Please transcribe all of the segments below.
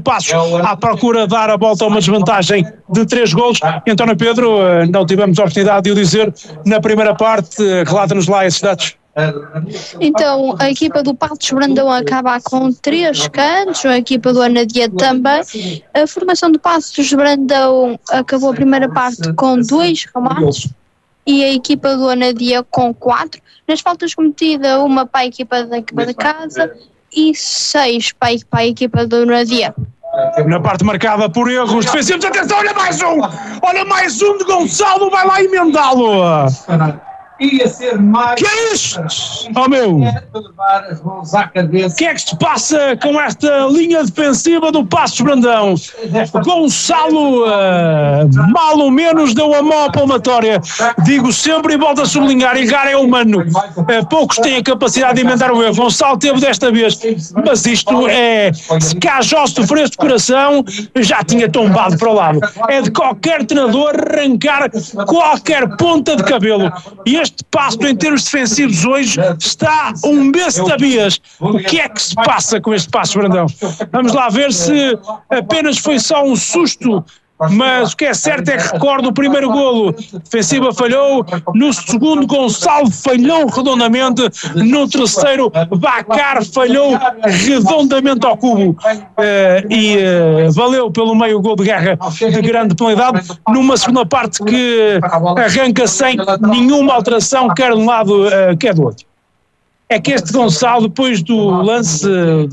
Passos à procura de dar a volta a uma desvantagem de 3 golos. António Pedro, não tivemos a oportunidade de o dizer na primeira parte, relata-nos lá esses dados. Então, a equipa do Paços de Brandão acaba com 3 cantos, a equipa do Anadia também. A formação do Paços de Brandão acabou a primeira parte com 2 remates e a equipa do Anadia com 4. Nas faltas cometidas, uma para a equipa da casa e 6 para a equipa do Anadia. Na parte marcada por erros defensivos, atenção, olha mais um de Gonçalo, vai lá emendá-lo. Ia ser mais. Que é isto? Oh meu! O que é que se passa com esta linha defensiva do Paços de Brandão? Gonçalo, mal ou menos, deu a mão à palmatória. Digo sempre e volto a sublinhar: errar é humano. Poucos têm a capacidade de emendar o erro. Gonçalo teve desta vez, mas isto é. Se Cajó sofresse de coração, já tinha tombado para o lado. É de qualquer treinador arrancar qualquer ponta de cabelo. E este Paço, em termos defensivos, hoje está um besta-bias. O que é que se passa com este Paços de Brandão? Vamos lá ver se apenas foi só um susto, mas o que é certo é que recordo o primeiro golo, defensiva falhou, no segundo Gonçalo falhou redondamente, no terceiro Bacar falhou redondamente ao cubo e valeu pelo meio o gol de guerra de grande penalidade, numa segunda parte que arranca sem nenhuma alteração, quer de um lado, quer do outro. É que este Gonçalo, depois do lance,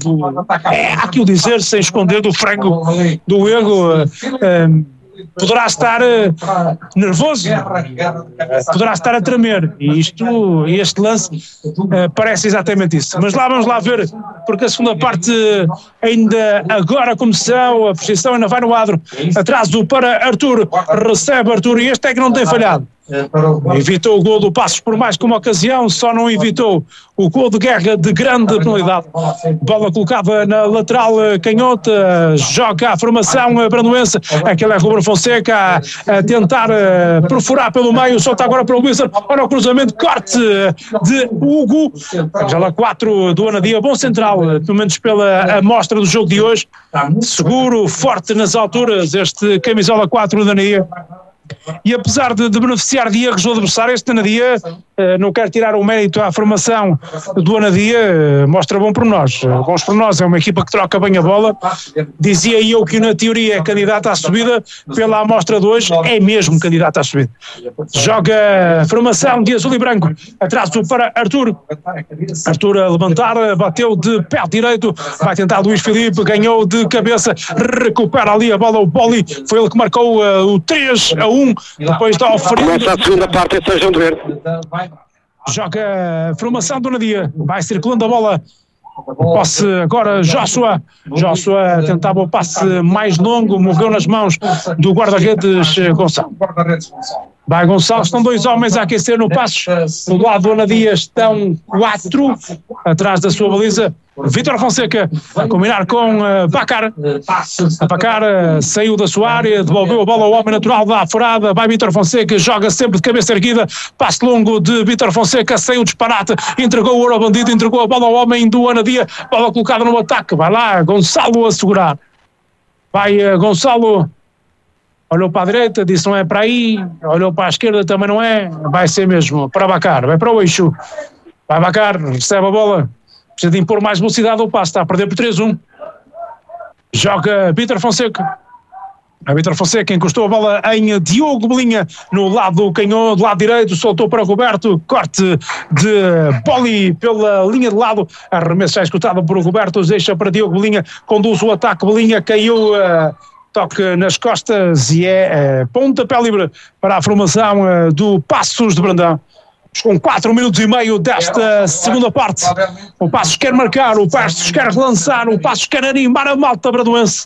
há que o dizer sem esconder do frango, do erro, poderá estar nervoso, poderá estar a tremer, e este lance parece exatamente isso. Mas lá vamos lá ver, porque a segunda parte ainda agora começou, a posição ainda vai no adro, atraso para Arthur, recebe Arthur, e este é que não tem falhado. Evitou o gol do Passos por mais que uma ocasião, só não evitou o gol de guerra de grande penalidade. Bola colocada na lateral canhota, joga a formação brandoense, aquele é Ruben Fonseca a tentar perfurar pelo meio, solta agora para o Wilson, olha o cruzamento, corte de Hugo, já 4 do Anadia, bom central, pelo menos pela amostra do jogo de hoje, seguro, forte nas alturas, este camisola 4 do Anadia. E apesar de beneficiar de erros do adversário, este Anadia, não quero tirar o mérito à formação do Anadia, mostra bons por nós, é uma equipa que troca bem a bola. Dizia eu que na teoria é candidata à subida, pela amostra de hoje é mesmo candidata à subida. Joga a formação de azul e branco, atrás para Arthur a levantar, bateu de pé direito, vai tentar Luís Filipe, ganhou de cabeça, recupera ali a bola, o Boli, foi ele que marcou o 3-1. Depois está oferecido. Começa a segunda parte, é Sejam de Verde. Joga a formação do Nadia, vai circulando a bola. Posse agora Joshua tentava o passe mais longo, moveu nas mãos do guarda-redes Gonçalo. Vai Gonçalo, estão 2 homens a aquecer no Passos, do lado do Anadia estão 4 atrás da sua baliza. Vítor Fonseca a combinar com Bacar. Bacar saiu da sua área, devolveu a bola ao homem natural da furada, vai Vítor Fonseca, joga sempre de cabeça erguida, passe longo de Vítor Fonseca, saiu o disparate, entregou o ouro ao bandido, entregou a bola ao homem do Anadia, bola colocada no ataque, vai lá Gonçalo a segurar, vai Gonçalo, olhou para a direita, disse não é para aí, olhou para a esquerda, também não é, vai ser mesmo para Bacar, vai para o eixo, vai Bacar, recebe a bola, precisa de impor mais velocidade ao passo, está a perder por 3-1. Joga Vítor Fonseca. A Vítor Fonseca encostou a bola em Diogo Belinha no lado canhão, do lado direito, soltou para Roberto, corte de Boli pela linha de lado, arremesso já escutado por Roberto, deixa para Diogo Belinha, conduz o ataque, Belinha caiu, toque nas costas e é pontapé livre para a formação do Paços de Brandão. Com 4 minutos e meio desta segunda parte, o Passos quer marcar, o Passos quer relançar, o Passos quer animar a malta bradoense.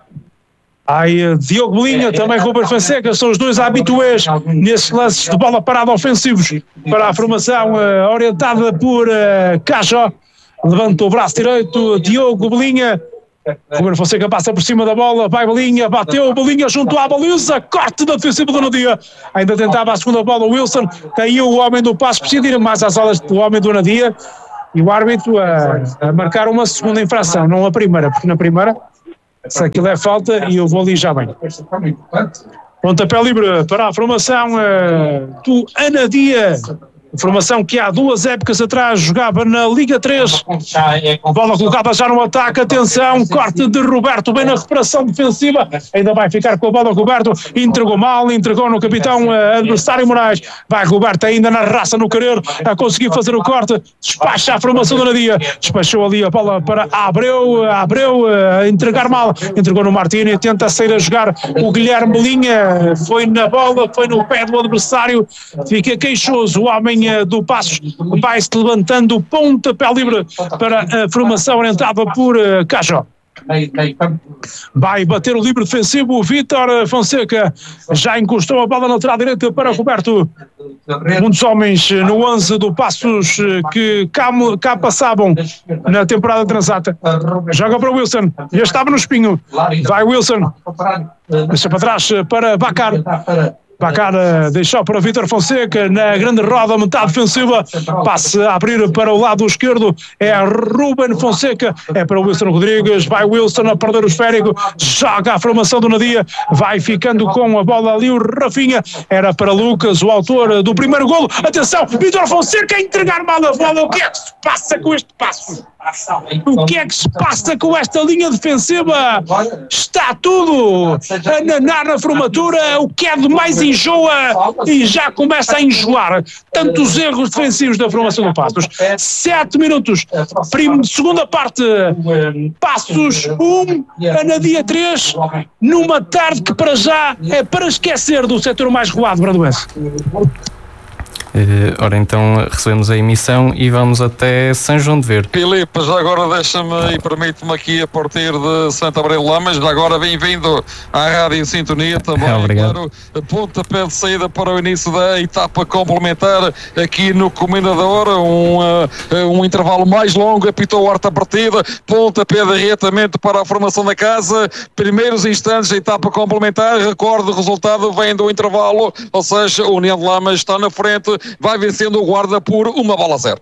Aí Diogo Belinha, também Ruben Fonseca, são os dois habituês nesses lances de bola parada ofensivos para a formação orientada por Cajó. Levanta o braço direito, Diogo Belinha. Ruben Fonseca passa por cima da bola, vai Belinha, bateu Belinha junto à baliza, corte da defensiva do Nadia, ainda tentava a segunda bola, Wilson, caiu o homem do Passo, precisa ir mais às alas do homem do Nadia, e o árbitro a marcar uma segunda infração, não a primeira, porque na primeira Se aquilo é falta, e eu vou ali já bem. Pontapé livre para a formação do Anadia. Formação que há 2 épocas atrás jogava na Liga 3. Bola colocada já no ataque. Atenção, corte de Roberto, bem na recuperação defensiva. Ainda vai ficar com a bola Roberto. Entregou mal, entregou no capitão adversário Moraes. Vai Roberto ainda na raça, no querer, a conseguir fazer o corte. Despacha a formação do Nadia. Despachou ali a bola para Abreu. Abreu a entregar mal. Entregou no Martini. Tenta sair a jogar o Guilherme Linha. Foi na bola, foi no pé do adversário. Fica queixoso o homem do Passos, vai-se levantando, pontapé livre para a formação orientada por Cajó. Vai bater o livre defensivo o Vítor Fonseca, já encostou a bola na lateral direita para Roberto. Um dos homens no 11 do Passos que cá passavam na temporada transata. Joga para Wilson, já estava no espinho. Vai Wilson, deixa para trás para Bacar. Bacar deixou para Vítor Fonseca na grande roda, metade defensiva, passe a abrir para o lado esquerdo, é Ruben Fonseca, é para o Wilson Rodrigues, vai Wilson a perder o esférico, joga a formação do Nadia, vai ficando com a bola ali o Rafinha, era para Lucas, o autor do primeiro golo. Atenção, Vítor Fonseca a entregar mal a bola. O que é que se passa com este passo? O que é que se passa com esta linha defensiva? Está tudo a nanar na formatura. O que é de mais enjoa e já começa a enjoar. Tantos erros defensivos da formação do Passos. 7 minutos, segunda parte. Passos 1, Anadia 3, numa tarde que para já é para esquecer do setor mais roado brandoense. Ora, então recebemos a emissão e vamos até São João de Verde. Filipe, já agora deixa-me e permite-me aqui a partir de Santa Maria de Lamas, já agora bem-vindo à Rádio Sintonia também. Obrigado. Claro, pontapé de saída para o início da etapa complementar aqui no Comendador, um intervalo mais longo, apitou a horta partida, pontapé de arretamento para a formação da casa, primeiros instantes da etapa complementar, recorde, o resultado vem do intervalo, ou seja, o União de Lamas está na frente, vai vencendo o Guarda por 1-0.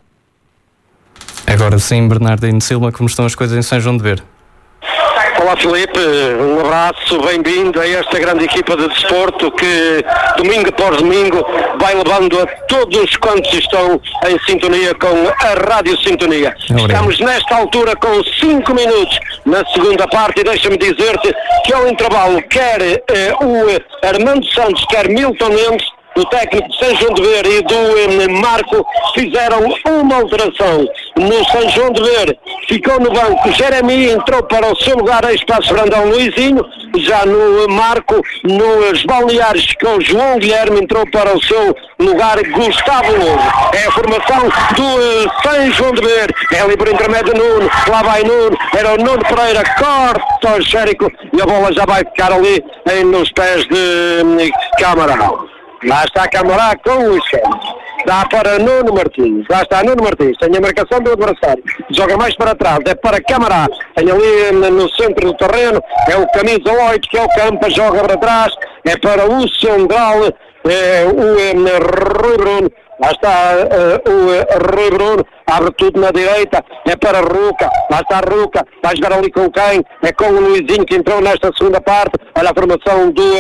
Agora sim, Bernardino Silva, como estão as coisas em São João de Verde? Olá Filipe, um abraço, bem-vindo a esta grande equipa de desporto que domingo após domingo vai levando a todos quantos estão em sintonia com a Rádio Sintonia. Estamos nesta altura com 5 minutos na segunda parte e deixa-me dizer-te que ao intervalo quer o Armando Santos, quer Milton Mendes, do técnico de São João de Ver e do Marco, fizeram uma alteração. No São João de Ver ficou no banco Jeremy, entrou para o seu lugar a Espaço Brandão Luizinho. Já no Marco, nos balneares, ficou João Guilherme, entrou para o seu lugar Gustavo Lobo. É a formação do São João de Ver, é ali por intermédio Nuno, lá vai Nuno, era o Nuno Pereira, corta o esférico e a bola já vai ficar ali nos pés de Camará. Lá está Camará com o esquerdo. Dá para Nuno Martins. Lá está Nuno Martins. Tem a marcação do adversário. Joga mais para trás. É para Camará. Tem ali no centro do terreno. É o camisa 8 que é o Campa. Joga para trás. É para o central. É o Rui Bruno. Lá está o Rui Bruno, abre tudo na direita, é para Ruca, lá está Ruca, vai jogar ali com quem? É com o Luizinho que entrou nesta segunda parte, olha a formação do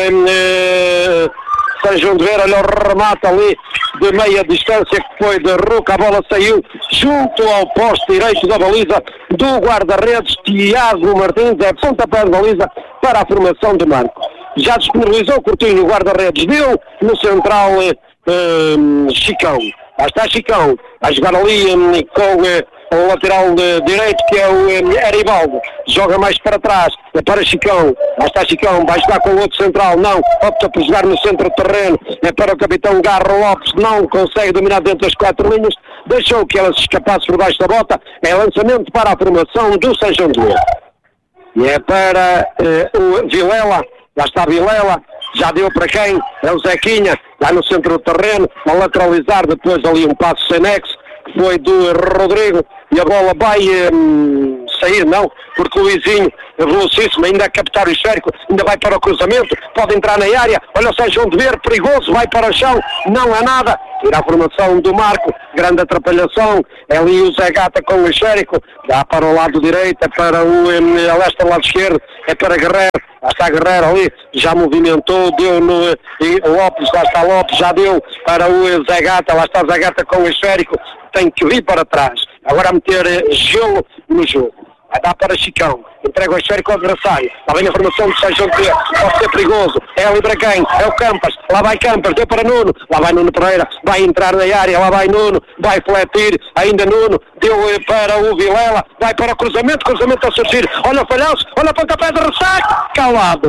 São João de Ver, olha o remate ali de meia distância que foi de Ruca, a bola saiu junto ao poste direito da baliza do guarda-redes Tiago Martins, é pontapé de baliza para a formação de Marco. Já disponibilizou Coutinho, o guarda-redes deu no central Chicão. Lá está Chicão, a jogar ali com o lateral direito que é o Eribaldo. Joga mais para trás, é para Chicão. Lá está Chicão, vai jogar com o outro central. Não, opta por jogar no centro do terreno. É para o capitão Garro Lopes, não consegue dominar dentro das 4 linhas. Deixou que ela se escapasse por baixo da bota. É lançamento para a formação do São João de Ver. E é para o Vilela. Lá está Vilela. Já deu para quem? É o Zequinha, lá no centro do terreno, a lateralizar, depois ali um passo sem nexo, que foi do Rodrigo, e a bola vai sair, não, porque o Luizinho é velocíssimo, ainda a captar o esférico, ainda vai para o cruzamento, pode entrar na área, olha o São João de Ver, perigoso, vai para o chão, não é nada, tira a formação do Marco, grande atrapalhação, é ali o Zé Gata com o esférico, dá para o lado direito, é para o leste, lado esquerdo, é para Guerreiro, lá está Guerreiro ali, já movimentou, deu no Lopes, lá está Lopes, já deu para o Zé Gata, lá está Zé Gata com o esférico, tem que vir para trás, agora a meter gelo no jogo. Vai dar para Chicão, entrega o esférico ao adversário, lá vem a formação de São João de Ver, pode ser perigoso, é ali para quem? É o Campas, lá vai Campas, deu para Nuno, lá vai Nuno Pereira, vai entrar na área, lá vai Nuno, vai fletir, ainda Nuno, deu para o Vilela, vai para o cruzamento a surgir, olha o falhanço, olha o pontapé de ressaca, calado!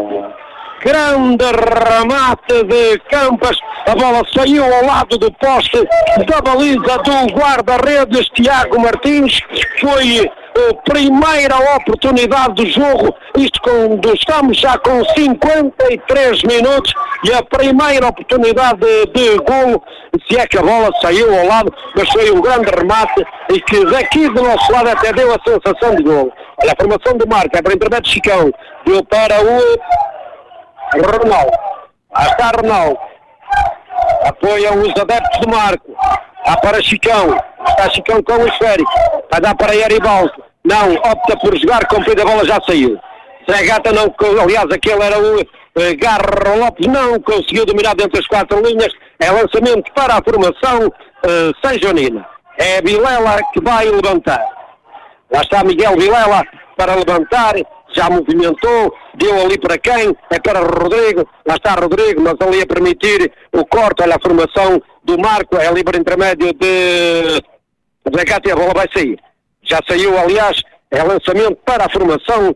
Grande remate de Campas, a bola saiu ao lado do poste da baliza do guarda-redes Tiago Martins, foi a primeira oportunidade do jogo, isto quando estamos já com 53 minutos e a primeira oportunidade de golo, se é que a bola saiu ao lado, mas foi um grande remate e que daqui do nosso lado até deu a sensação de golo. Olha a formação do Marco, é para o intermédio de Chicão, deu para o Ronaldo, lá está Ronaldo, apoiam os adeptos do Marco, dá para Chicão, está Chicão com o esférico, vai dar para Eribaldo, não, opta por jogar, comprida, a bola já saiu. Zé Gata não, aliás aquele era o Garro Lopes, não conseguiu dominar dentro das 4 linhas, é lançamento para a formação Sanjonina, é Vilela que vai levantar, lá está Miguel Vilela para levantar, já movimentou, deu ali para quem? É para Rodrigo, lá está Rodrigo, mas ali a permitir o corte, olha a formação do Marco, é ali para intermédio de Zé Gata e a bola vai sair. Já saiu, aliás, é lançamento para a formação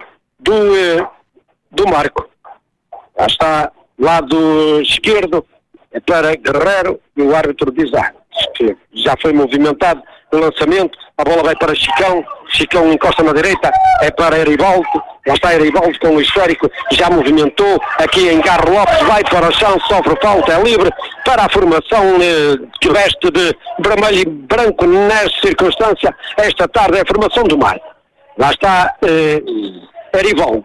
do Marco. Lá está, lado esquerdo, é para Guerreiro e o árbitro diz que já foi movimentado o lançamento, a bola vai para Chicão, Chicão encosta na direita, é para Eribaldo, lá está Eribaldo com o esférico, já movimentou, aqui em Garro Lopes, vai para o chão, sofre falta, é livre para a formação que veste de vermelho e branco nesta circunstância, esta tarde é a formação do Mar. Lá está Eribaldo,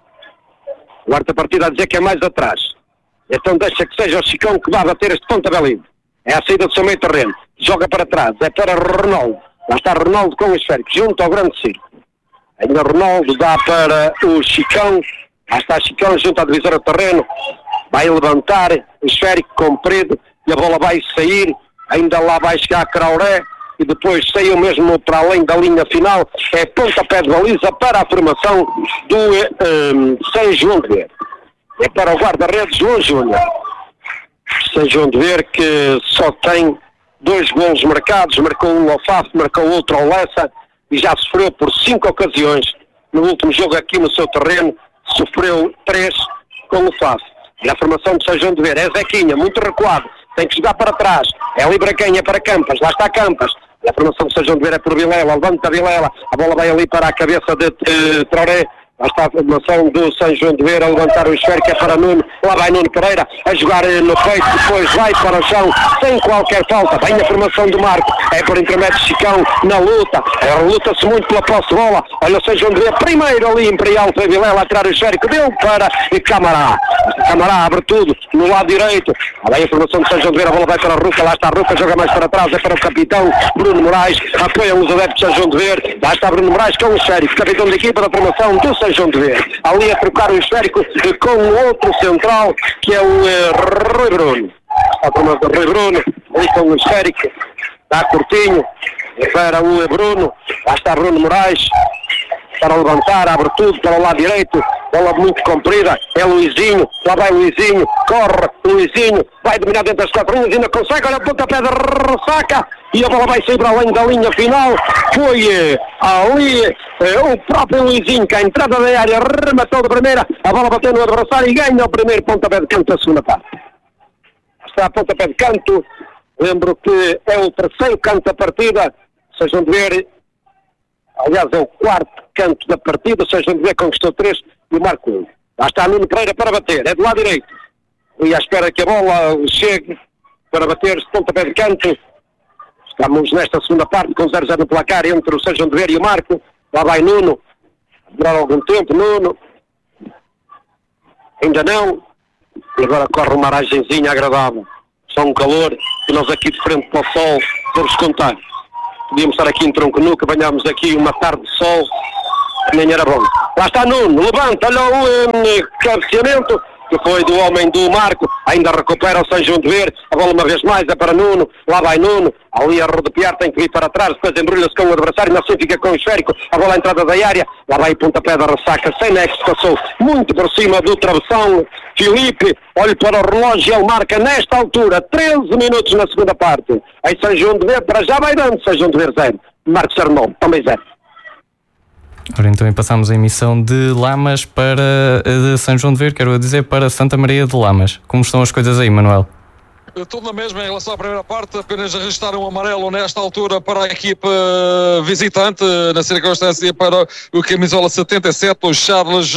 quarta partida a dizer que é mais atrás, então deixa que seja o Chicão que vá bater este pontapé livre. É a saída do seu meio terreno, joga para trás, é para Ronaldo, lá está Ronaldo com o esférico, junto ao grande círculo, ainda Ronaldo dá para o Chicão, lá está Chicão junto à divisória do terreno, vai levantar o esférico comprido e a bola vai sair, ainda lá vai chegar a Crauré e depois saiu mesmo para além da linha final, é pontapé de baliza para a formação do São João de Ver, é para o guarda-redes João Júnior. São João de Ver que só tem 2 golos marcados, marcou um ao Faf, marcou outro ao Lessa e já sofreu por 5 ocasiões no último jogo aqui no seu terreno, sofreu 3 com o Faf. E a formação de São João de Ver é Zequinha, muito recuado, tem que jogar para trás, é livre quem? É para Campas, lá está Campas. E a formação de São João de Ver é por Vilela, levanta a Vilela, a bola vai ali para a cabeça de Traoré. Lá está a formação do São João de Ver a levantar o esférico, é para Nuno, lá vai Nuno Pereira a jogar no peito, depois vai para o chão sem qualquer falta, vem a formação do Marco, é por intermédio de Chicão na luta, luta-se muito pela posse de bola, olha o São João de Ver, primeiro ali Imperial, foi Vilela a tirar o esférico, deu para Camará, Camará abre tudo no lado direito, lá vem a formação do São João de Ver, a bola vai para a Ruca, lá está a Ruca, joga mais para trás, é para o capitão Bruno Moraes, apoiam os adeptos de São João de Ver, lá está Bruno Moraes com o esférico, capitão de equipa da formação do São João de Ver, ali a trocar o esférico com o outro central que é o Rui Bruno, a turma do Rui Bruno ali com o esférico, está curtinho para o Bruno, lá está Bruno Moraes para levantar, abre tudo para o lado direito, bola muito comprida, é Luizinho, lá vai Luizinho, corre Luizinho, vai dominar dentro das 4 linhas, ainda consegue, olha o pontapé de ressaca e a bola vai sair para além da linha final, foi ali o próprio Luizinho que a entrada da área rematou de primeira, a bola bateu no adversário e ganha o primeiro pontapé de canto da segunda parte. Está a pontapé de canto, lembro que é o terceiro canto da partida, vocês vão ver, aliás é o 4º canto da partida, vocês vão ver conquistou 3 e o Marco 1. Lá está Nuno Pereira para bater, é do lado direito, e à espera que a bola chegue para bater esse pontapé de canto. Estamos nesta segunda parte com 0-0 no placar entre o São João de Ver e o Marco. Lá vai Nuno. Demora algum tempo, Nuno. Ainda não. E agora corre uma aragenzinha agradável. Só um calor. E nós aqui de frente para o sol, vou-vos contar. Podíamos estar aqui em tronco nu, que apanhámos aqui uma tarde de sol. Nem era bom. Lá está Nuno, levanta, olha o cabeceamento, que foi do homem do Marco, ainda recupera o São João de Ver, a bola uma vez mais é para Nuno, lá vai Nuno, ali a rodopiar, tem que ir para trás, depois embrulha-se com o adversário, assim fica com o esférico, a bola à entrada da área, lá vai o pontapé da ressaca, sem nexo, passou muito por cima do travessão. Filipe, olhe para o relógio, ele marca nesta altura 13 minutos na segunda parte, em São João de Ver, para já vai dando São João de Ver 0, Marcos Arnold também 0. Ora, então passamos a emissão de Lamas para de São João de Ver, quero dizer, para Santa Maria de Lamas. Como estão as coisas aí, Manuel? Tudo na mesma em relação à primeira parte, apenas registrar um amarelo nesta altura para a equipa visitante, na circunstância para o camisola 77, o Charles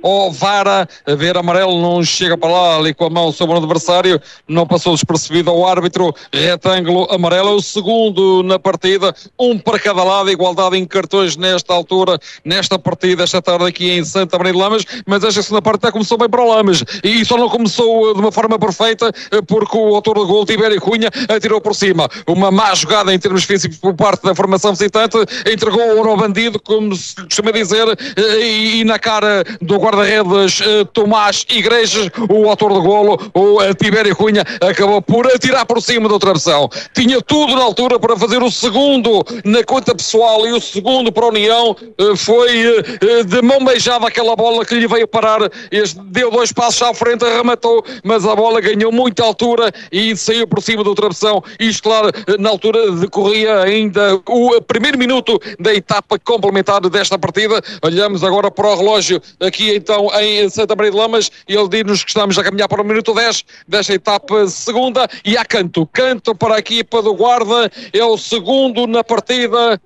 Ovara. A ver, amarelo, não chega para lá ali com a mão sobre o adversário, não passou despercebido ao árbitro, retângulo amarelo, é o segundo na partida, um para cada lado, igualdade em cartões nesta altura, nesta partida, esta tarde aqui em Santa Maria de Lamas, mas esta segunda parte já começou bem para o Lamas, e só não começou de uma forma perfeita, porque o autor do gol, Tibério Cunha, atirou por cima. Uma má jogada em termos físicos por parte da formação visitante, entregou ao bandido, como se costuma dizer, e na cara do guarda-redes Tomás Igrejas, o autor do golo, o Tibério Cunha, acabou por atirar por cima da travessão. Tinha tudo na altura para fazer o segundo na conta pessoal e o segundo para a União. Foi de mão beijada aquela bola que lhe veio parar, deu 2 passos à frente, arrematou, mas a bola ganhou muita altura e saiu por cima do travessão. Isto, claro, na altura decorria ainda o primeiro minuto da etapa complementar desta partida. Olhamos agora para o relógio aqui então em Santa Maria de Lamas e ele diz-nos que estamos a caminhar para o minuto 10 desta etapa segunda e há canto para a equipa do Guarda, é o segundo na partida.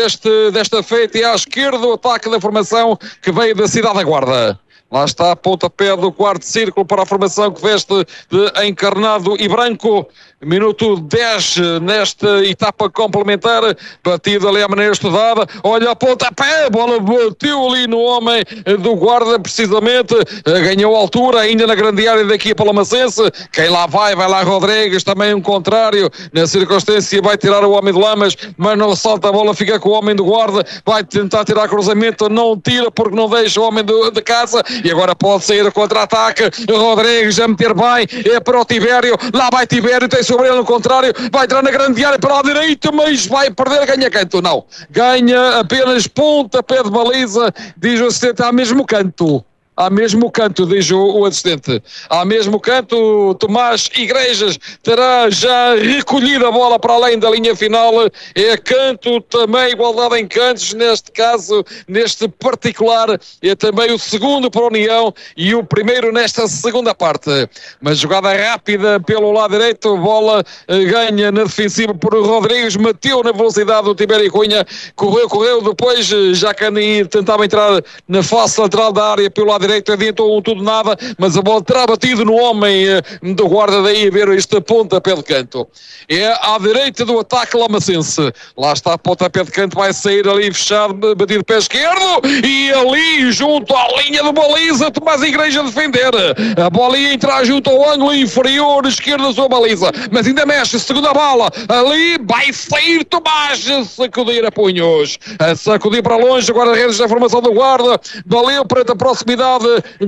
Desta feita é à esquerda o ataque da formação que veio da cidade da Guarda. Lá está a pontapé do quarto círculo para a formação que veste de encarnado e branco. Minuto 10 nesta etapa complementar. Batido ali à maneira estudada. Olha a pontapé, a bola bateu ali no homem do Guarda precisamente. Ganhou altura ainda na grande área da equipa lamacense. Quem lá vai lá Rodrigues, também um contrário. Na circunstância vai tirar o homem de Lamas, mas não salta a bola, fica com o homem do Guarda. Vai tentar tirar cruzamento, não tira porque não deixa o homem de casa. E agora pode sair o contra-ataque. Rodrigues a meter bem, é para o Tibério. Lá vai Tibério, tem sobre ele no contrário. Vai entrar na grande área para a direita, mas vai perder, ganha canto. Não, ganha apenas pontapé de baliza. Diz o assistente, há mesmo canto. Há mesmo canto, diz o assistente. Há mesmo canto, Tomás Igrejas terá já recolhido a bola para além da linha final. É canto, também igualdade em cantos, neste caso, neste particular. É também o segundo para a União e o primeiro nesta segunda parte. Uma jogada rápida pelo lado direito, bola ganha na defensiva por Rodrigues, meteu na velocidade do Tibério Cunha, correu depois, já que tentava entrar na face lateral da área pelo lado direito, adiantou um tudo nada, mas a bola terá batido no homem do Guarda, daí a ver este pontapé de canto. É à direita do ataque lamacense. Lá está a pontapé de canto, vai sair ali fechado, batido pé esquerdo, e ali junto à linha de baliza, Tomás Igreja a defender. A bola ia entrar junto ao ângulo inferior esquerdo da sua baliza, mas ainda mexe, segunda bola, ali vai sair Tomás a sacudir a punhos, a sacudir para longe, guarda-redes da formação do Guarda, valeu para a proximidade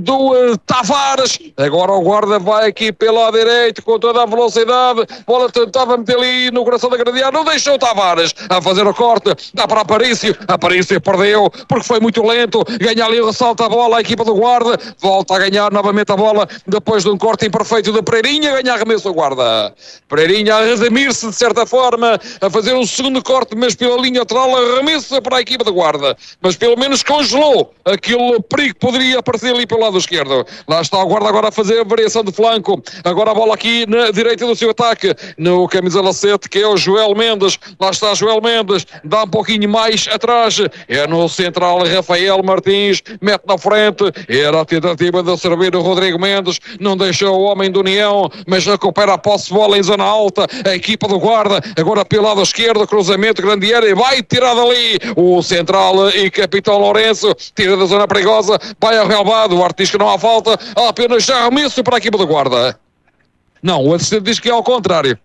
do Tavares. Agora o Guarda vai aqui pelo lado direito com toda a velocidade, bola tentava meter ali no coração da grande área, não deixou o Tavares a fazer o corte, dá para Aparício perdeu porque foi muito lento, ganha ali, ressalta a bola a equipa do Guarda, volta a ganhar novamente a bola depois de um corte imperfeito de Pereirinha, ganha arremesso o Guarda. Pereirinha a redimir-se de certa forma, a fazer um segundo corte, mas pela linha lateral, arremesso para a equipa do Guarda, mas pelo menos congelou aquele perigo que poderia aparecer aparecer ali pelo lado esquerdo. Lá está o guarda agora a fazer a variação de flanco. Agora a bola aqui na direita do seu ataque. No camisola 7, que é o Joel Mendes. Lá está Joel Mendes. Dá um pouquinho mais atrás. É no central Rafael Martins. Mete na frente. Era a tentativa de servir o Rodrigo Mendes. Não deixou o homem do União, mas recupera a posse de bola em zona alta. A equipa do guarda. Agora pelo lado esquerdo. Cruzamento, grande área. Vai tirar dali o central e capitão Lourenço. Tira da zona perigosa. Vai ao relvado. O Arte diz que não há falta. Há apenas já arremesso para a equipa do guarda. Não, o assistente diz que é ao contrário.